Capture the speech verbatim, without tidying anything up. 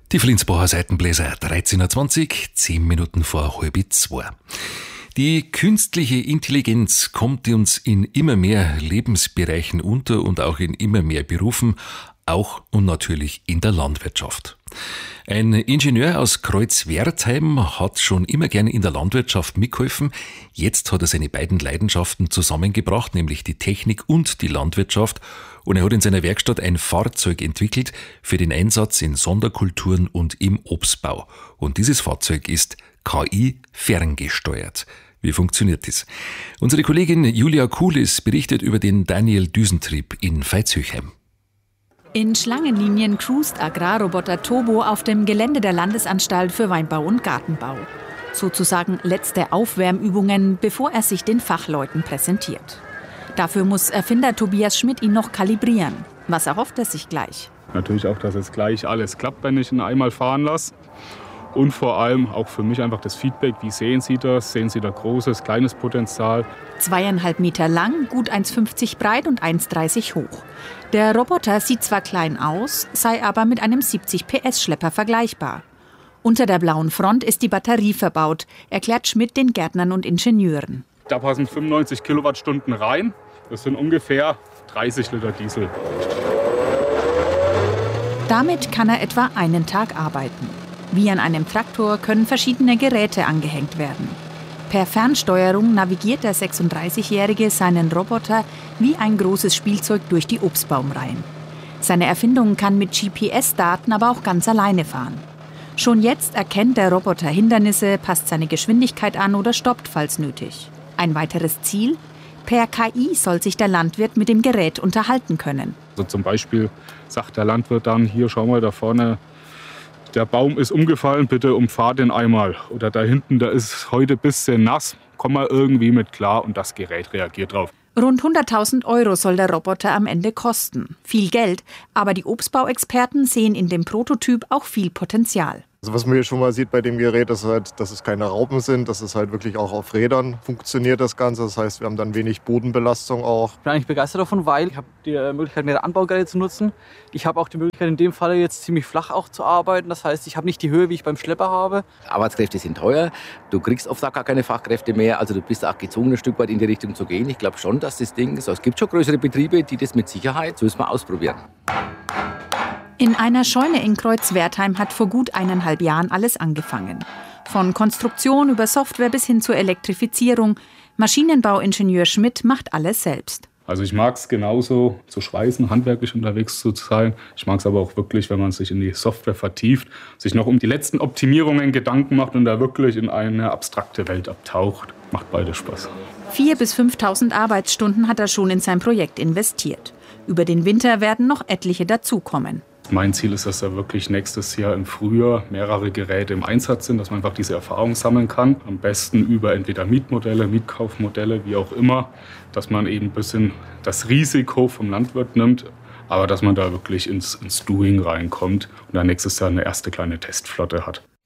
Die Flensburger Seitenbläser, dreizehn Uhr zwanzig, zehn Minuten vor halb zwei. Die künstliche Intelligenz kommt uns in immer mehr Lebensbereichen unter und auch in immer mehr Berufen, auch und natürlich in der Landwirtschaft. Ein Ingenieur aus Kreuzwertheim hat schon immer gerne in der Landwirtschaft mitgeholfen. Jetzt hat er seine beiden Leidenschaften zusammengebracht, nämlich die Technik und die Landwirtschaft. Und er hat in seiner Werkstatt ein Fahrzeug entwickelt für den Einsatz in Sonderkulturen und im Obstbau. Und dieses Fahrzeug ist K I ferngesteuert. Wie funktioniert das? Unsere Kollegin Julia Kulis berichtet über den Daniel-Düsentrieb in Veitshöchheim. In Schlangenlinien cruist Agrarroboter Turbo auf dem Gelände der Landesanstalt für Weinbau und Gartenbau. Sozusagen letzte Aufwärmübungen, bevor er sich den Fachleuten präsentiert. Dafür muss Erfinder Tobias Schmidt ihn noch kalibrieren. Was erhofft er sich gleich? Natürlich auch, dass es gleich alles klappt, wenn ich ihn einmal fahren lasse. Und vor allem auch für mich einfach das Feedback, wie sehen Sie das? Sehen Sie da großes, kleines Potenzial? Zweieinhalb Meter lang, gut eins Komma fünfzig breit und eins Komma dreißig hoch. Der Roboter sieht zwar klein aus, sei aber mit einem siebzig P S Schlepper vergleichbar. Unter der blauen Front ist die Batterie verbaut, erklärt Schmidt den Gärtnern und Ingenieuren. Da passen fünfundneunzig Kilowattstunden rein. Das sind ungefähr dreißig Liter Diesel. Damit kann er etwa einen Tag arbeiten. Wie an einem Traktor können verschiedene Geräte angehängt werden. Per Fernsteuerung navigiert der sechsunddreißigjährige seinen Roboter wie ein großes Spielzeug durch die Obstbaumreihen. Seine Erfindung kann mit G P S-Daten aber auch ganz alleine fahren. Schon jetzt erkennt der Roboter Hindernisse, passt seine Geschwindigkeit an oder stoppt, falls nötig. Ein weiteres Ziel? Per K I soll sich der Landwirt mit dem Gerät unterhalten können. Also zum Beispiel sagt der Landwirt dann, hier schau mal da vorne, der Baum ist umgefallen, bitte umfahr den einmal. Oder da hinten, da ist heute ein bisschen nass, komm mal irgendwie mit klar und das Gerät reagiert drauf. Rund hunderttausend Euro soll der Roboter am Ende kosten. Viel Geld, aber die Obstbauexperten sehen in dem Prototyp auch viel Potenzial. Also was man hier schon mal sieht bei dem Gerät, ist halt, dass es keine Raupen sind, dass es halt wirklich auch auf Rädern funktioniert, das Ganze. Das heißt, wir haben dann wenig Bodenbelastung auch. Ich bin eigentlich begeistert davon, weil ich habe die Möglichkeit, mehrere Anbaugeräte zu nutzen. Ich habe auch die Möglichkeit, in dem Fall jetzt ziemlich flach auch zu arbeiten. Das heißt, ich habe nicht die Höhe, wie ich beim Schlepper habe. Arbeitskräfte sind teuer, du kriegst oft auch gar keine Fachkräfte mehr. Also du bist auch gezwungen, ein Stück weit in die Richtung zu gehen. Ich glaube schon, dass das Ding ist. Es gibt schon größere Betriebe, die das mit Sicherheit, so müssen wir ausprobieren. In einer Scheune in Kreuzwertheim hat vor gut eineinhalb Jahren alles angefangen. Von Konstruktion über Software bis hin zur Elektrifizierung. Maschinenbauingenieur Schmidt macht alles selbst. Also ich mag es genauso zu schweißen, handwerklich unterwegs zu sein. Ich mag es aber auch wirklich, wenn man sich in die Software vertieft, sich noch um die letzten Optimierungen Gedanken macht und da wirklich in eine abstrakte Welt abtaucht. Macht beides Spaß. viertausend bis fünftausend Arbeitsstunden hat er schon in sein Projekt investiert. Über den Winter werden noch etliche dazukommen. Mein Ziel ist, dass da wirklich nächstes Jahr im Frühjahr mehrere Geräte im Einsatz sind, dass man einfach diese Erfahrung sammeln kann. Am besten über entweder Mietmodelle, Mietkaufmodelle, wie auch immer, dass man eben ein bisschen das Risiko vom Landwirt nimmt, aber dass man da wirklich ins, ins Doing reinkommt und dann nächstes Jahr eine erste kleine Testflotte hat.